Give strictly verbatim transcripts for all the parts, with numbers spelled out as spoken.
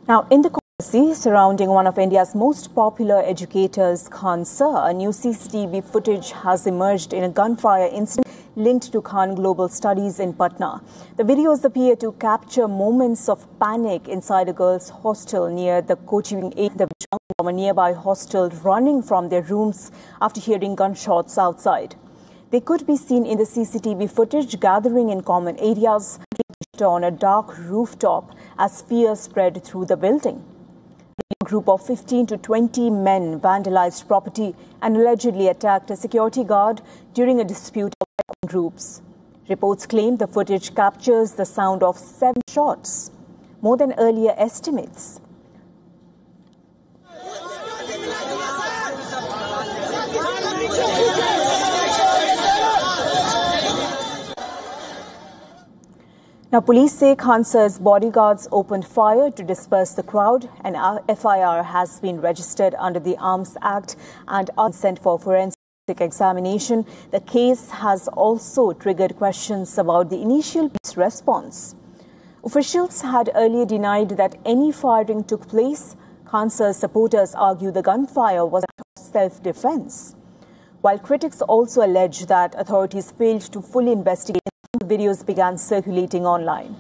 Now, in the controversy surrounding one of India's most popular educators, Khan Sir, a new C C T V footage has emerged in a gunfire incident linked to Khan Global Studies in Patna. The videos appear to capture moments of panic inside a girls' hostel near the Coaching eight, the from a nearby hostel running from their rooms after hearing gunshots outside. They could be seen in the C C T V footage gathering in common areas on a dark rooftop as fear spread through the building. A group of fifteen to twenty men vandalized property and allegedly attacked a security guard during a dispute of groups. Reports claim the footage captures the sound of seven shots, more than earlier estimates. Now, police say Khan Sir's bodyguards opened fire to disperse the crowd. An F I R has been registered under the Arms Act and sent for forensic examination. The case has also triggered questions about the initial police response. Officials had earlier denied that any firing took place. Khan Sir's supporters argue the gunfire was self-defense, while critics also allege that authorities failed to fully investigate. Videos began circulating online.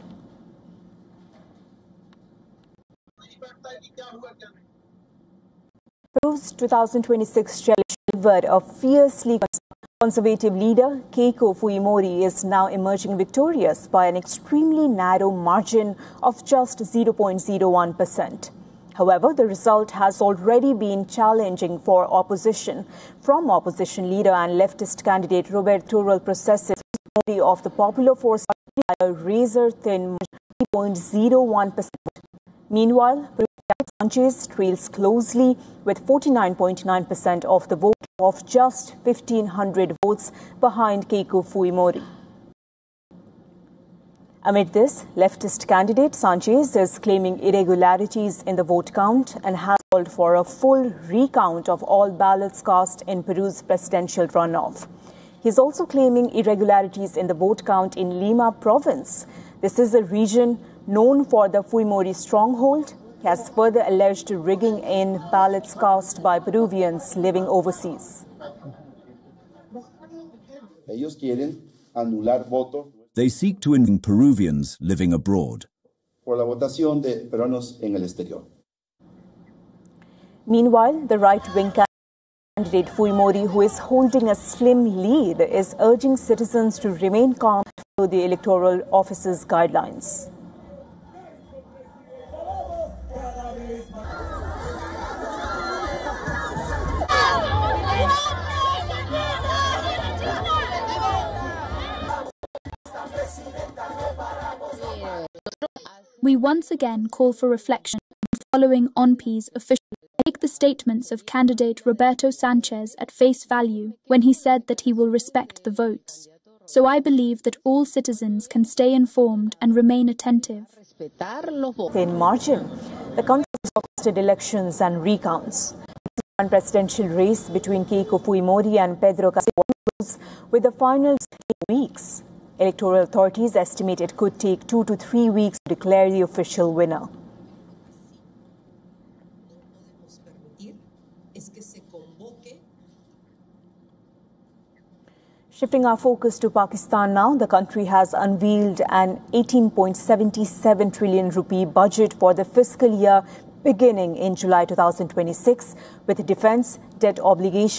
Peru's two thousand twenty-six delivered a fiercely conservative leader, Keiko Fujimori, is now emerging victorious by an extremely narrow margin of just zero point zero one percent. However, the result has already been challenging for opposition. From opposition leader and leftist candidate Roberto Processes of the Popular Force by a razor-thin three point zero one percent. Meanwhile, Sanchez trails closely with forty-nine point nine percent of the vote of just fifteen hundred votes behind Keiko Fujimori. Amid this, leftist candidate Sanchez is claiming irregularities in the vote count and has called for a full recount of all ballots cast in Peru's presidential runoff. He is also claiming irregularities in the vote count in Lima province. This is a region known for the Fujimori stronghold. He has further alleged rigging in ballots cast by Peruvians living overseas. They seek to indict Peruvians living abroad. Meanwhile, the right-wing candidate Fujimori, who is holding a slim lead, is urging citizens to remain calm and follow the Electoral Office's guidelines. We once again call for reflection following O N P's official. Take the statements of candidate Roberto Sanchez at face value when he said that he will respect the votes. So I believe that all citizens can stay informed and remain attentive. In margin, the country has hosted elections and recounts. One presidential race between Keiko Fujimori and Pedro Castillo with the finals in weeks. Electoral authorities estimate it could take two to three weeks to declare the official winner. Shifting our focus to Pakistan now, the country has unveiled an eighteen point seven seven trillion rupee budget for the fiscal year beginning in July two thousand twenty-six, with defence, debt obligation